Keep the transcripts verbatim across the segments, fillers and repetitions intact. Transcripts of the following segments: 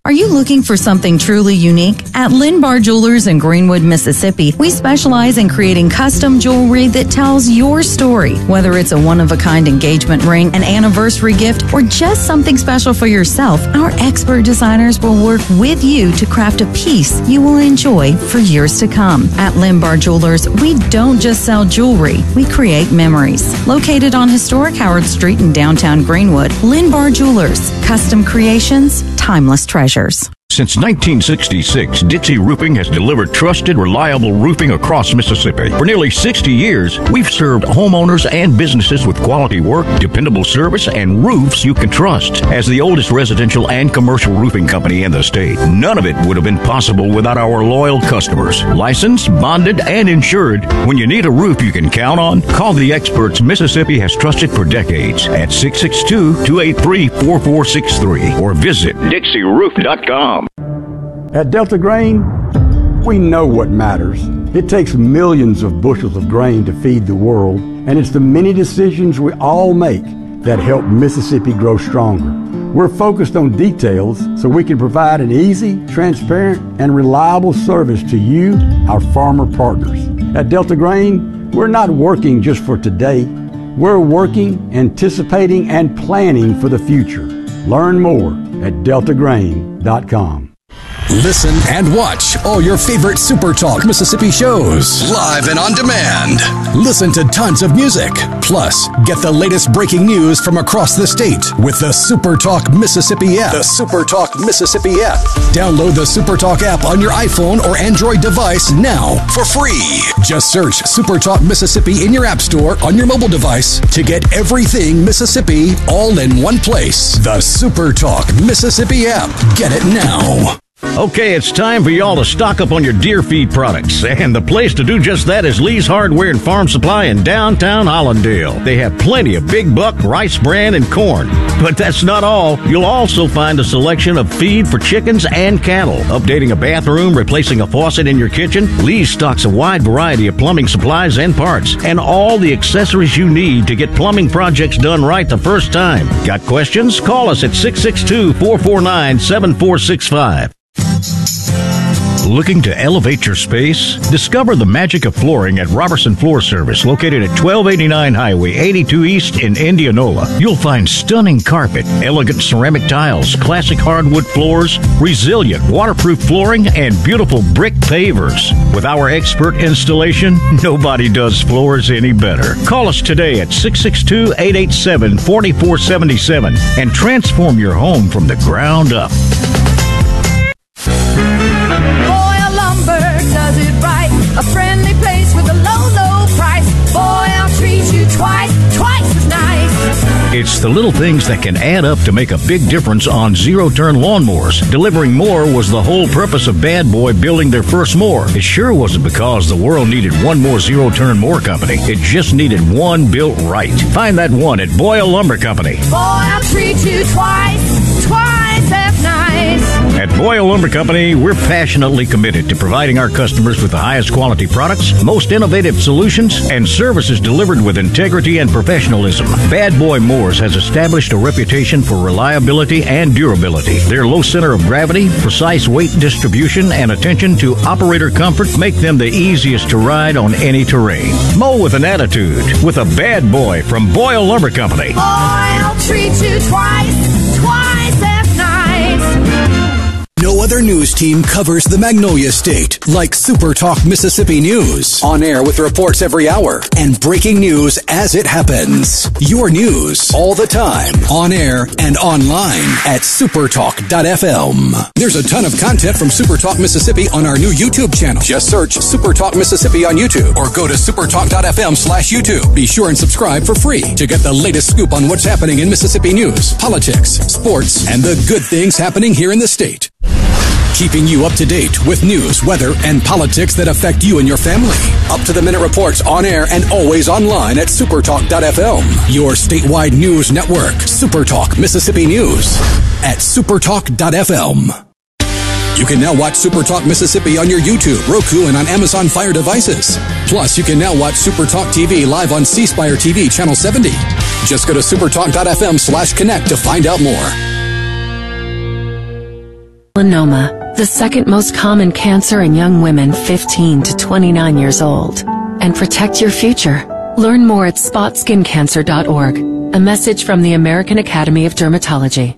Are you looking for something truly unique? At Linbar Jewelers in Greenwood, Mississippi, we specialize in creating custom jewelry that tells your story. Whether it's a one-of-a-kind engagement ring, an anniversary gift, or just something special for yourself, our expert designers will work with you to craft a piece you will enjoy for years to come. At Linbar Jewelers, we don't just sell jewelry, we create memories. Located on historic Howard Street in downtown Greenwood, Linbar Jewelers, custom creations, timeless treasures. Since nineteen sixty-six, Dixie Roofing has delivered trusted, reliable roofing across Mississippi. For nearly sixty years, we've served homeowners and businesses with quality work, dependable service, and roofs you can trust. As the oldest residential and commercial roofing company in the state, none of it would have been possible without our loyal customers. Licensed, bonded, and insured. When you need a roof you can count on, call the experts Mississippi has trusted for decades at six six two, two eight three, four four six three or visit Dixie Roof dot com. At Delta Grain, we know what matters. It takes millions of bushels of grain to feed the world, and it's the many decisions we all make that help Mississippi grow stronger. We're focused on details so we can provide an easy, transparent, and reliable service to you, our farmer partners. At Delta Grain, we're not working just for today. We're working, anticipating, and planning for the future. Learn more at delta grain dot com. Listen and watch all your favorite Super Talk Mississippi shows live and on demand. Listen to tons of music. Plus, get the latest breaking news from across the state with the Super Talk Mississippi app. The Super Talk Mississippi app. Download the Super Talk app on your iPhone or Android device now for free. Just search Super Talk Mississippi in your app store on your mobile device to get everything Mississippi all in one place. The Super Talk Mississippi app. Get it now. Okay, it's time for y'all to stock up on your deer feed products. And the place to do just that is Lee's Hardware and Farm Supply in downtown Hollandale. They have plenty of big buck, rice bran, and corn. But that's not all. You'll also find a selection of feed for chickens and cattle. Updating a bathroom, replacing a faucet in your kitchen, Lee's stocks a wide variety of plumbing supplies and parts, and all the accessories you need to get plumbing projects done right the first time. Got questions? Call us at six six two, four four nine, seven four six five. Looking to elevate your space? Discover the magic of flooring at Robertson Floor Service, located at twelve eighty-nine Highway eighty-two East in Indianola. You'll find stunning carpet, elegant ceramic tiles, classic hardwood floors, resilient waterproof flooring, and beautiful brick pavers. With our expert installation, nobody does floors any better. Call us today at six six two, eight eight seven, four four seven seven and transform your home from the ground up. Does it right, a friendly place with a low, low price. Boy, I'll treat you twice, twice as nice. It's the little things that can add up to make a big difference on zero-turn lawnmowers. Delivering more was the whole purpose of Bad Boy building their first mower. It sure wasn't because the world needed one more zero-turn mower company. It just needed one built right. Find that one at Boyle Lumber Company. Boy, I'll treat you twice, twice as nice. At Boyle Lumber Company, we're passionately committed to providing our customers with the highest quality products, most innovative solutions, and services delivered with integrity and professionalism. Bad Boy Mowers has established a reputation for reliability and durability. Their low center of gravity, precise weight distribution, and attention to operator comfort make them the easiest to ride on any terrain. Mow with an attitude with a Bad Boy from Boyle Lumber Company. Boy, I'll treat you twice, twice as nice. No other news team covers the Magnolia State like Super Talk Mississippi News. On air with reports every hour and breaking news as it happens. Your news all the time, on air and online at supertalk dot f m. There's a ton of content from Super Talk Mississippi on our new YouTube channel. Just search Super Talk Mississippi on YouTube or go to supertalk dot f m slash YouTube. Be sure and subscribe for free to get the latest scoop on what's happening in Mississippi news, politics, sports, and the good things happening here in the state. Keeping you up to date with news, weather, and politics that affect you and your family. Up-to-the-minute reports on air and always online at supertalk dot f m. Your statewide news network, Supertalk Mississippi News at supertalk dot f m. You can now watch Supertalk Mississippi on your YouTube, Roku, and on Amazon Fire devices. Plus, you can now watch Supertalk T V live on C Spire T V Channel seventy. Just go to supertalk dot f m slash connect to find out more. melanoma, the second most common cancer in young women fifteen to twenty-nine years old. And protect your future. Learn more at spot skin cancer dot org. A message from the American Academy of Dermatology.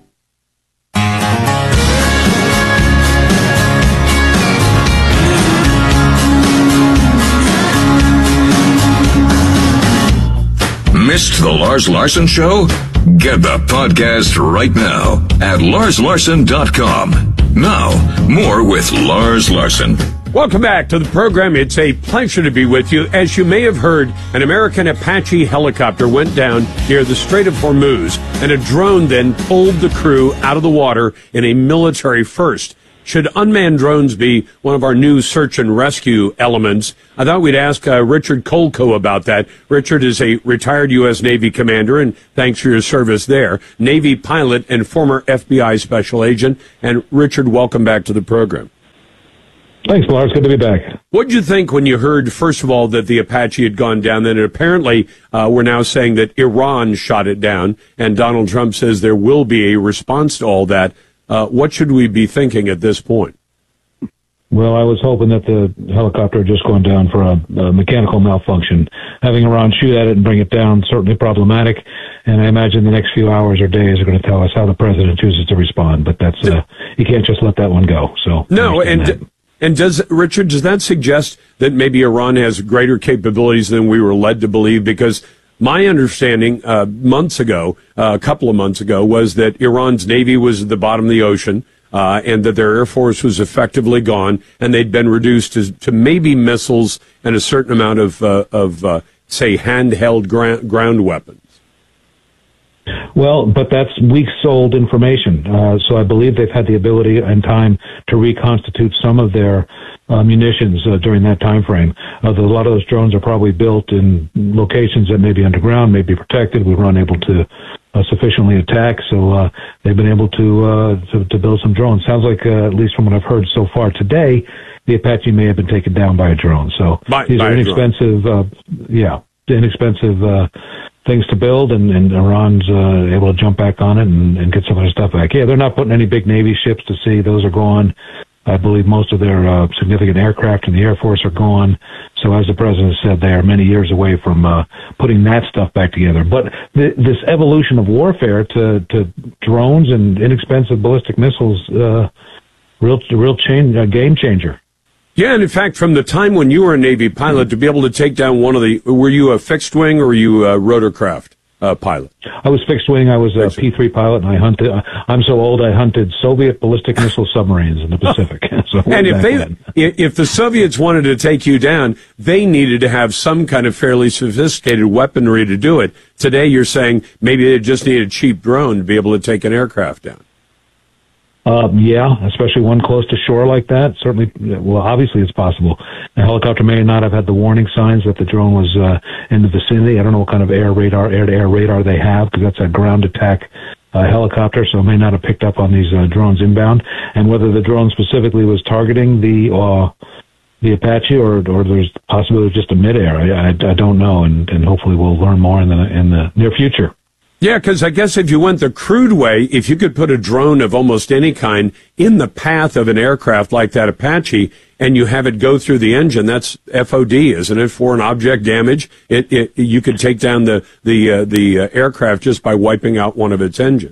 Missed the Lars Larson Show? Get the podcast right now at lars larson dot com. Now, more with Lars Larson. Welcome back to the program. It's a pleasure to be with you. As you may have heard, an American Apache helicopter went down near the Strait of Hormuz, and a drone then pulled the crew out of the water in a military first. Should unmanned drones be one of our new search and rescue elements? I thought we'd ask uh, Richard Kolko about that. Richard is a retired U S Navy commander, and thanks for your service there. Navy pilot and former F B I special agent. And Richard, welcome back to the program. Thanks, Lars. Good to be back. What did you think when you heard, first of all, that the Apache had gone down? Then apparently uh, we're now saying that Iran shot it down, and Donald Trump says there will be a response to all that. Uh, what should we be thinking at this point? Well, I was hoping that the helicopter had just gone down for a, a mechanical malfunction. Having Iran shoot at it and bring it down, certainly problematic. And I imagine the next few hours or days are going to tell us how the president chooses to respond. But that's uh, you can't just let that one go. So no, and that. and does Richard, does that suggest that maybe Iran has greater capabilities than we were led to believe? Because my understanding uh, months ago, uh, a couple of months ago, was that Iran's Navy was at the bottom of the ocean, uh, and that their Air Force was effectively gone, and they'd been reduced to, to maybe missiles and a certain amount of, uh, of uh, say, handheld gra- ground weapons. Well, but that's weak-souled information. Uh, so I believe they've had the ability and time to reconstitute some of their uh, munitions uh, during that time frame. Uh, the, a lot of those drones are probably built in locations that may be underground, may be protected. We were unable to uh, sufficiently attack, so uh, they've been able to, uh, to to build some drones. Sounds like, uh, at least from what I've heard so far today, the Apache may have been taken down by a drone. So by, these by are inexpensive, uh, yeah, inexpensive uh, things to build, and, and Iran's uh, able to jump back on it and, and get some of their stuff back. Yeah, they're not putting any big Navy ships to sea. Those are gone. I believe most of their uh, significant aircraft in the Air Force are gone. So as the president said, they are many years away from uh, putting that stuff back together. But th- this evolution of warfare to, to drones and inexpensive ballistic missiles, uh, real, real change, uh, game changer. Yeah, and in fact, from the time when you were a Navy pilot, to be able to take down one of the, were you a fixed wing or were you a rotorcraft uh, pilot? I was fixed wing. I was a P three pilot, and I hunted. Uh, I'm so old. I hunted Soviet ballistic missile submarines in the Pacific. so and if they, then. if the Soviets wanted to take you down, they needed to have some kind of fairly sophisticated weaponry to do it. Today, you're saying maybe they just need a cheap drone to be able to take an aircraft down. Uh, yeah, especially one close to shore like that. Certainly, well, obviously it's possible. The helicopter may not have had the warning signs that the drone was uh, in the vicinity. I don't know what kind of air radar, air-to-air radar they have, because that's a ground attack uh, helicopter, so it may not have picked up on these uh, drones inbound. And whether the drone specifically was targeting the uh, the Apache, or or there's possibility of just a midair, I, I, I don't know, and, and hopefully we'll learn more in the in the near future. Yeah, because I guess if you went the crude way, if you could put a drone of almost any kind in the path of an aircraft like that Apache, and you have it go through the engine, that's F O D, isn't it? Foreign object damage. It, it you could take down the the uh, the uh, aircraft just by wiping out one of its engines.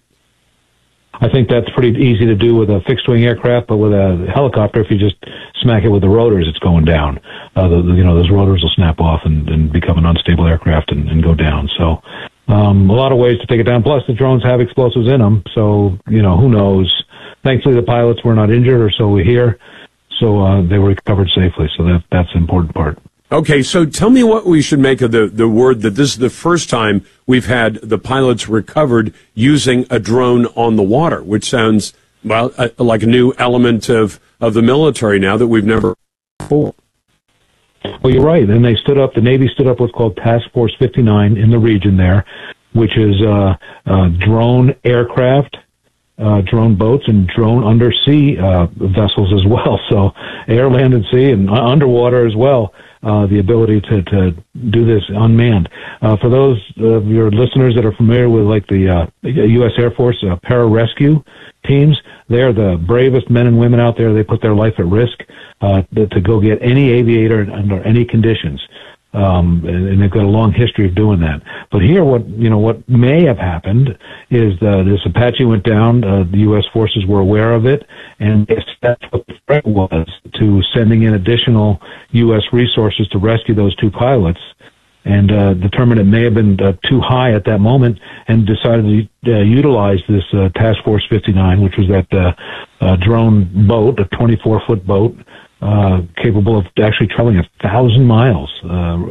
I think that's pretty easy to do with a fixed-wing aircraft, but with a helicopter, if you just smack it with the rotors, it's going down. Uh, the, you know, those rotors will snap off and, and become an unstable aircraft and, and go down. So, um, a lot of ways to take it down. Plus, the drones have explosives in them, so, you know, who knows? Thankfully, the pilots were not injured, or so we hear. So, uh, they were recovered safely, so that that's the important part. Okay, so tell me what we should make of the, the word that this is the first time we've had the pilots recovered using a drone on the water, which sounds, well, uh, like a new element of, of the military now that we've never before. Well, you're right. And they stood up, the Navy stood up what's called Task Force fifty-nine in the region there, which is uh, uh, drone aircraft uh, drone boats and drone undersea uh, vessels as well. So air, land, and sea, and underwater as well. Uh, the ability to, to do this unmanned. Uh, for those of your listeners that are familiar with like the uh, U S Air Force uh, pararescue teams, they're the bravest men and women out there. They put their life at risk uh, to, to go get any aviator under any conditions. Um, and, and they've got a long history of doing that. But here, what you know, what may have happened is uh, this Apache went down. Uh, the U S forces were aware of it, and that's what the threat was, to sending in additional U S resources to rescue those two pilots, and uh, determined it may have been uh, too high at that moment, and decided to uh, utilize this uh, Task Force fifty-nine, which was that uh, uh, drone boat, a twenty-four foot boat. Uh, capable of actually traveling a thousand miles. Uh,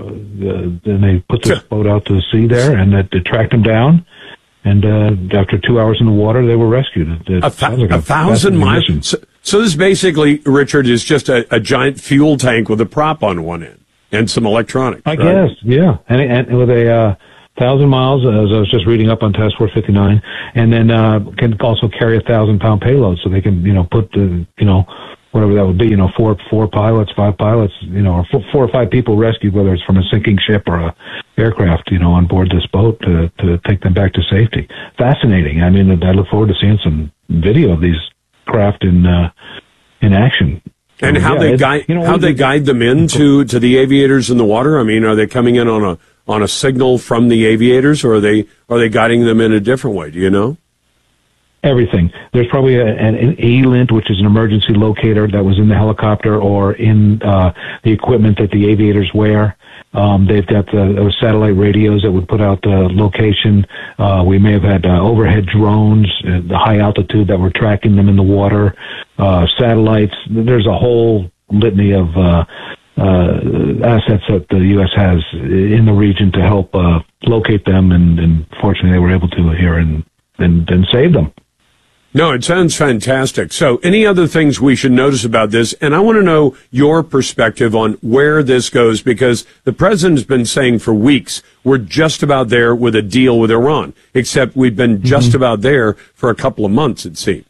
uh, then they put this boat out to sea there, and it, it tracked them down. And uh, after two hours in the water, they were rescued. It, it a, th- like a, a thousand miles. So, so this basically, Richard, is just a, a giant fuel tank with a prop on one end and some electronics. I right? guess, yeah. And, and with a uh, thousand miles, as I was just reading up on Task Force fifty-nine, and then uh, can also carry a thousand pound payload, so they can, you know, put the, you know. whatever that would be, you know, four four pilots, five pilots, you know, or four, four or five people rescued, whether it's from a sinking ship or a aircraft, you know, on board this boat to to take them back to safety. Fascinating. I mean, I look forward to seeing some video of these craft in uh, in action. And so, how yeah, they it, guide you know, how they guide them in to, to the aviators in the water? I mean, are they coming in on a on a signal from the aviators, or are they are they guiding them in a different way? Do you know? Everything. There's probably a, an, an A L I N T, which is an emergency locator that was in the helicopter or in uh, the equipment that the aviators wear. Um, they've got the uh, satellite radios that would put out the location. Uh, we may have had uh, overhead drones, uh, the high altitude that were tracking them in the water, uh, satellites. There's a whole litany of uh, uh, assets that the U S has in the region to help uh, locate them, and, and fortunately they were able to here and, and, and save them. No, it sounds fantastic. So any other things we should notice about this? And I want to know your perspective on where this goes, because the president's been saying for weeks, we're just about there with a deal with Iran, except we've been mm-hmm. just about there for a couple of months, it seems.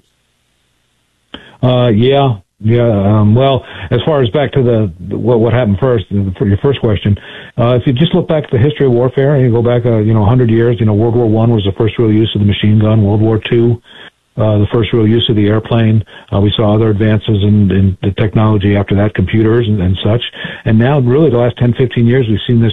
Uh, yeah. Yeah, um, well, as far as back to the, the what, what happened first, for your first question, uh, if you just look back at the history of warfare and you go back, uh, you know, one hundred years, you know, World War One was the first real use of the machine gun. World War Two, uh, the first real use of the airplane. Uh, we saw other advances in, in the technology after that, computers and, and such. And now, really, the last ten, fifteen years, we've seen this.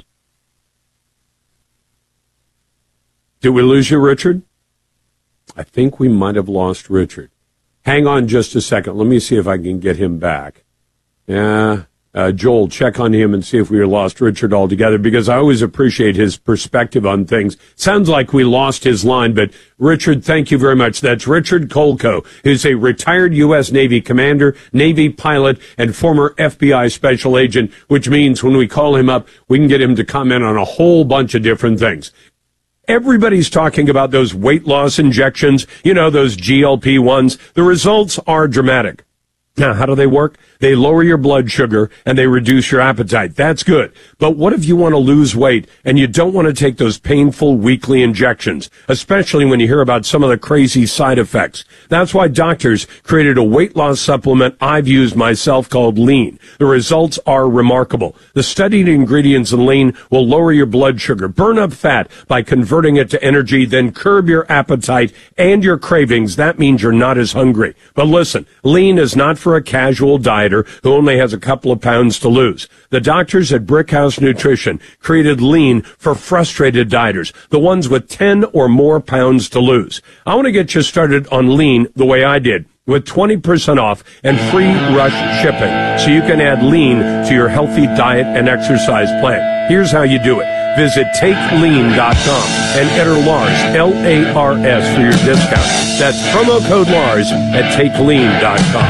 Did we lose you, Richard? I think we might have lost Richard. Hang on just a second. Let me see if I can get him back. Yeah, uh, Joel, check on him and see if we lost Richard altogether, because I always appreciate his perspective on things. Sounds like we lost his line, but Richard, thank you very much. That's Richard Kolko, who's a retired U S Navy commander, Navy pilot, and former F B I special agent, which means when we call him up, we can get him to comment on a whole bunch of different things. Everybody's talking about those weight loss injections, you know, those G L P ones. The results are dramatic. Now, how do they work? They lower your blood sugar and they reduce your appetite. That's good. But what if you want to lose weight and you don't want to take those painful weekly injections, especially when you hear about some of the crazy side effects? That's why doctors created a weight loss supplement I've used myself called Lean. The results are remarkable. The studied ingredients in Lean will lower your blood sugar, burn up fat by converting it to energy, then curb your appetite and your cravings. That means you're not as hungry. But listen, Lean is not for a casual dieter who only has a couple of pounds to lose. The doctors at Brickhouse Nutrition created Lean for frustrated dieters, the ones with ten or more pounds to lose. I want to get you started on Lean the way I did, with twenty percent off and free rush shipping, so you can add Lean to your healthy diet and exercise plan. Here's how you do it. Visit take lean dot com and enter Lars, L A R S, for your discount. That's promo code Lars at take lean dot com.